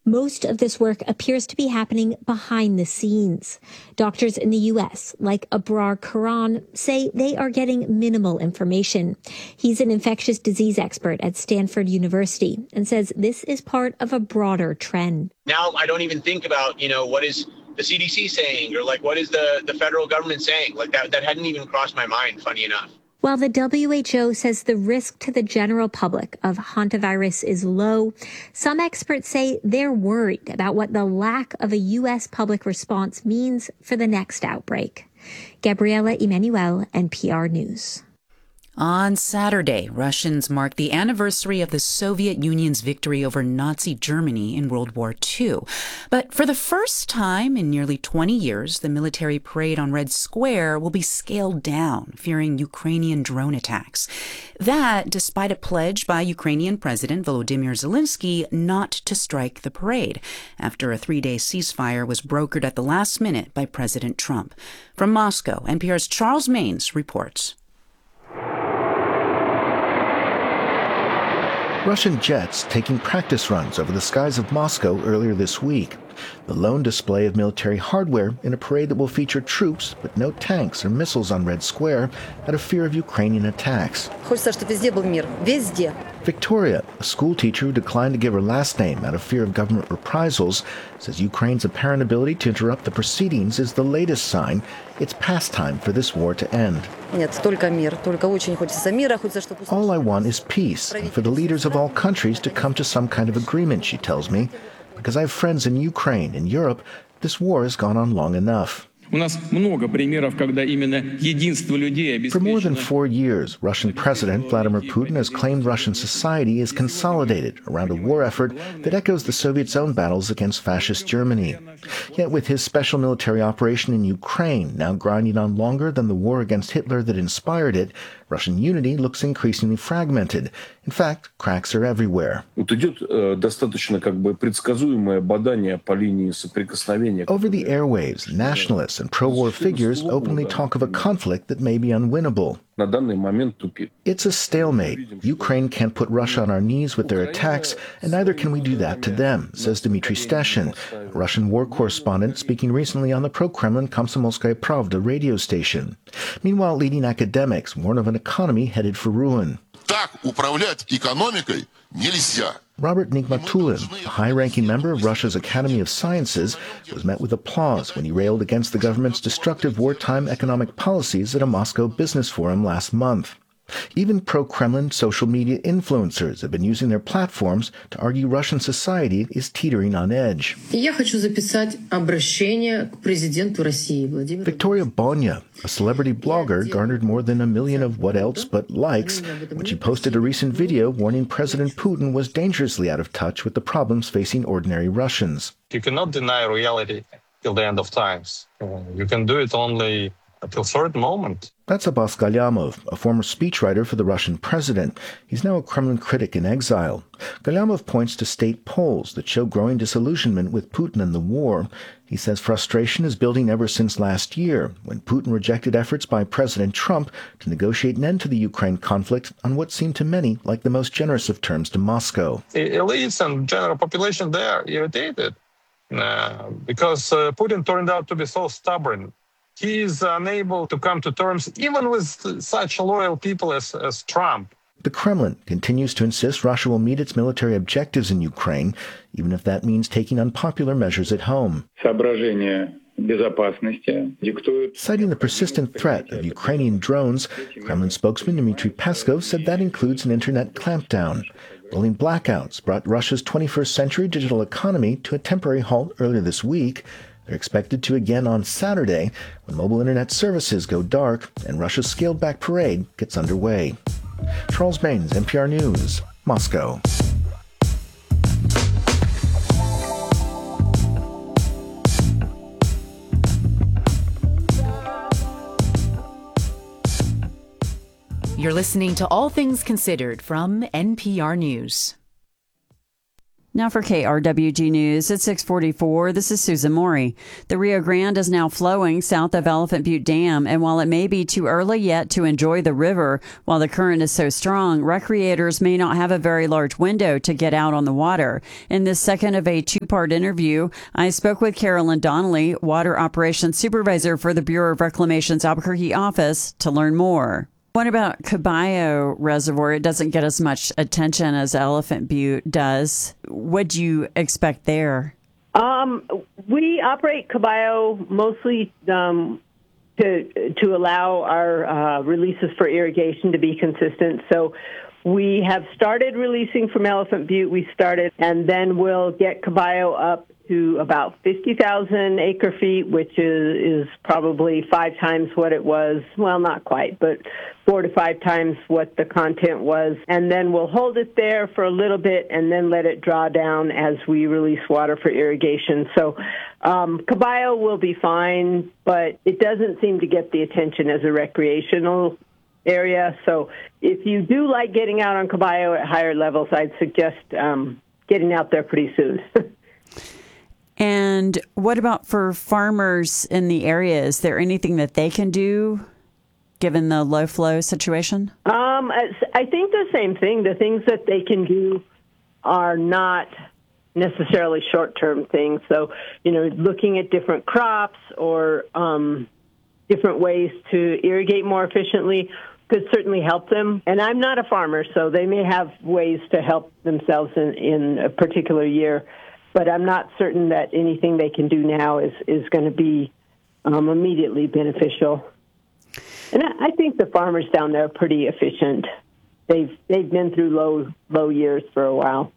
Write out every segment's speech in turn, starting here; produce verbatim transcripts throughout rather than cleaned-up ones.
Most of this work appears to be happening behind the scenes. Doctors in the U S, like Abrar Karan, say they are getting minimal information. He's an infectious disease expert at Stanford University and says this is part of a broader trend. Now I don't even think about, you know, what is the C D C saying or like what is the, the federal government saying? Like that, that hadn't even crossed my mind, funny enough. While the W H O says the risk to the general public of hantavirus is low, some experts say they're worried about what the lack of a U S public response means for the next outbreak. Gabriela Emanuel, N P R News. On Saturday, Russians marked the anniversary of the Soviet Union's victory over Nazi Germany in World War Two. But for the first time in nearly twenty years, the military parade on Red Square will be scaled down, fearing Ukrainian drone attacks. That, despite a pledge by Ukrainian President Volodymyr Zelensky not to strike the parade, after a three-day ceasefire was brokered at the last minute by President Trump. From Moscow, N P R's Charles Maynes reports. Russian jets taking practice runs over the skies of Moscow earlier this week. The lone display of military hardware in a parade that will feature troops, but no tanks or missiles on Red Square, out of fear of Ukrainian attacks. Victoria, a school teacher who declined to give her last name out of fear of government reprisals, says Ukraine's apparent ability to interrupt the proceedings is the latest sign it's past time for this war to end. All I want is peace, and for the leaders of all countries to come to some kind of agreement, she tells me. Because I have friends in Ukraine and Europe, this war has gone on long enough. For more than four years, Russian President Vladimir Putin has claimed Russian society is consolidated around a war effort that echoes the Soviets' own battles against fascist Germany. Yet with his special military operation in Ukraine now grinding on longer than the war against Hitler that inspired it, Russian unity looks increasingly fragmented. In fact, cracks are everywhere. Over the airwaves, nationalists and pro-war figures openly talk of a conflict that may be unwinnable. It's a stalemate. Ukraine can't put Russia on our knees with their attacks, and neither can we do that to them, says Dmitry Steshin, a Russian war correspondent speaking recently on the pro-Kremlin Komsomolskaya Pravda radio station. Meanwhile, leading academics warn of an economy headed for ruin. Robert Nigmatulin, a high-ranking member of Russia's Academy of Sciences, was met with applause when he railed against the government's destructive wartime economic policies at a Moscow business forum last month. Even pro-Kremlin social media influencers have been using their platforms to argue Russian society is teetering on edge. Victoria Bonya, a celebrity blogger, garnered more than a million of what else but likes when she posted a recent video warning President Putin was dangerously out of touch with the problems facing ordinary Russians. You cannot deny reality till the end of times. You can do it only until a certain moment. That's Abbas Galyamov, a former speechwriter for the Russian president. He's now a Kremlin critic in exile. Galyamov points to state polls that show growing disillusionment with Putin and the war. He says frustration is building ever since last year, when Putin rejected efforts by President Trump to negotiate an end to the Ukraine conflict on what seemed to many like the most generous of terms to Moscow. The elites and general population, they are irritated uh, because uh, Putin turned out to be so stubborn. He is unable to come to terms even with such loyal people as, as Trump. The Kremlin continues to insist Russia will meet its military objectives in Ukraine, even if that means taking unpopular measures at home. Citing the persistent threat of Ukrainian drones, Kremlin spokesman Dmitry Peskov said that includes an internet clampdown. Rolling blackouts brought Russia's twenty-first century digital economy to a temporary halt earlier this week. They're expected to again on Saturday when mobile internet services go dark and Russia's scaled-back parade gets underway. Charles Maynes, N P R News, Moscow. You're listening to All Things Considered from N P R News. Now for K R W G News at six forty-four, this is Susan Morey. The Rio Grande is now flowing south of Elephant Butte Dam, and while it may be too early yet to enjoy the river, while the current is so strong, recreators may not have a very large window to get out on the water. In this second of a two-part interview, I spoke with Carolyn Donnelly, Water Operations Supervisor for the Bureau of Reclamation's Albuquerque office, to learn more. What about Caballo Reservoir? It doesn't get as much attention as Elephant Butte does. What do you expect there? Um, we operate Caballo mostly um, to to allow our uh, releases for irrigation to be consistent. So we have started releasing from Elephant Butte. We started, and then we'll get Caballo up to about fifty thousand acre feet, which is, is probably five times what it was. Well, not quite, but four to five times what the content was. And then we'll hold it there for a little bit and then let it draw down as we release water for irrigation. So um, Caballo will be fine, but it doesn't seem to get the attention as a recreational area. So if you do like getting out on Caballo at higher levels, I'd suggest um, getting out there pretty soon. And what about for farmers in the area? Is there anything that they can do given the low flow situation? Um, I think the same thing. The things that they can do are not necessarily short-term things. So, you know, looking at different crops or um, different ways to irrigate more efficiently could certainly help them. And I'm not a farmer, so they may have ways to help themselves in, in a particular year. But I'm not certain that anything they can do now is, is going to be um, immediately beneficial. And I, I think the farmers down there are pretty efficient. They've they've been through low low years for a while.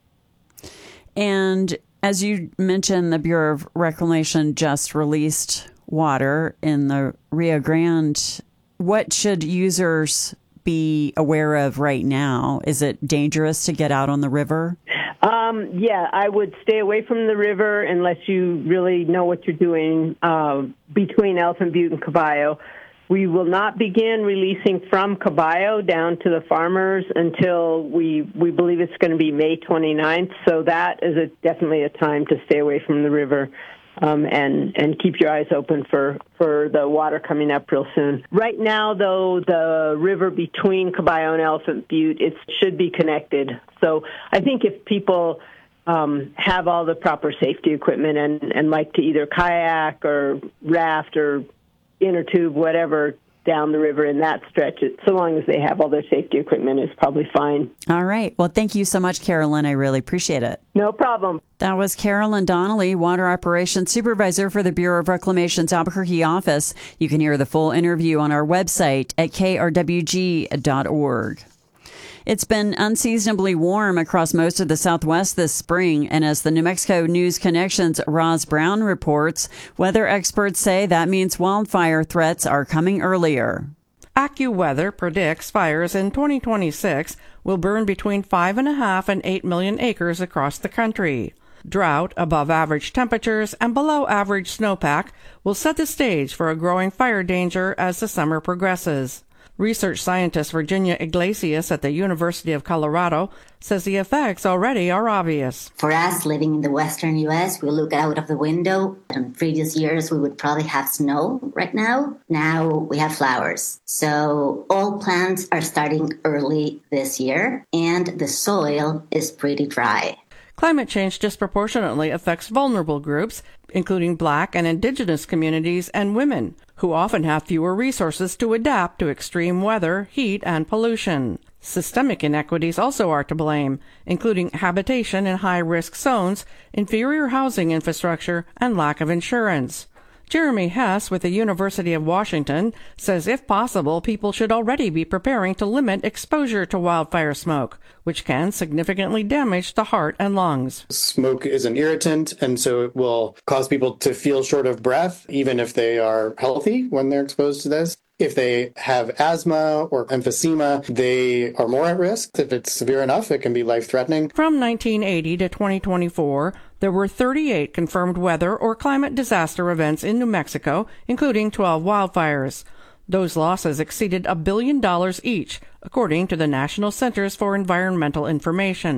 And as you mentioned, the Bureau of Reclamation just released water in the Rio Grande. What should users be aware of right now? Is it dangerous to get out on the river? Um, yeah, I would stay away from the river unless you really know what you're doing uh, between Elephant Butte and Caballo. We will not begin releasing from Caballo down to the farmers until we we believe it's going to be May twenty-ninth. So that is a, definitely a time to stay away from the river um, and and keep your eyes open for, for the water coming up real soon. Right now, though, the river between Caballo and Elephant Butte, it should be connected. So I think if people um, have all the proper safety equipment and, and like to either kayak or raft or inner tube, whatever, down the river in that stretch, it, so long as they have all their safety equipment, is probably fine. All right. Well, thank you so much, Carolyn. I really appreciate it. No problem. That was Carolyn Donnelly, Water Operations Supervisor for the Bureau of Reclamation's Albuquerque office. You can hear the full interview on our website at K R W G dot org. It's been unseasonably warm across most of the Southwest this spring, and as the New Mexico News Connection's Roz Brown reports, weather experts say that means wildfire threats are coming earlier. AccuWeather predicts fires in twenty twenty-six will burn between five and a half and eight million acres across the country. Drought, above average temperatures, and below average snowpack will set the stage for a growing fire danger as the summer progresses. Research scientist Virginia Iglesias at the University of Colorado says the effects already are obvious. For us living in the western U S, we look out of the window. In previous years, we would probably have snow right now. Now we have flowers. So all plants are starting early this year, and the soil is pretty dry. Climate change disproportionately affects vulnerable groups, including Black and Indigenous communities and women, who often have fewer resources to adapt to extreme weather, heat, and pollution. Systemic inequities also are to blame, including habitation in high-risk zones, inferior housing infrastructure, and lack of insurance. Jeremy Hess with the University of Washington says if possible, people should already be preparing to limit exposure to wildfire smoke, which can significantly damage the heart and lungs. Smoke is an irritant, and so it will cause people to feel short of breath, even if they are healthy when they're exposed to this. If they have asthma or emphysema, they are more at risk. If it's severe enough, it can be life-threatening. From nineteen eighty to twenty twenty-four, there were thirty-eight confirmed weather or climate disaster events in New Mexico, including twelve wildfires. Those losses exceeded a billion dollars each, according to the National Centers for Environmental Information.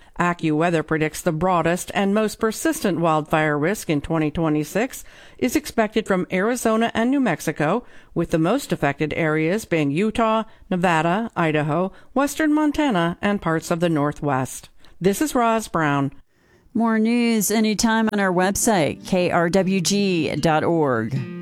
AccuWeather predicts the broadest and most persistent wildfire risk in twenty twenty-six is expected from Arizona and New Mexico, with the most affected areas being Utah, Nevada, Idaho, western Montana, and parts of the Northwest. This is Roz Brown. More news anytime on our website, k r w g dot org.